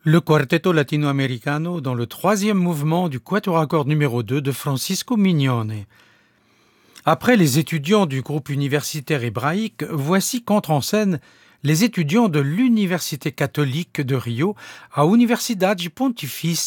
Le Quartetto Latino-Americano dans le troisième mouvement du Quatuor à cordes numéro 2 de Francisco Mignone. Après les étudiants du groupe universitaire hébraïque, voici qu'entrent en scène les étudiants de l'Université catholique de Rio à Universidade Pontifícia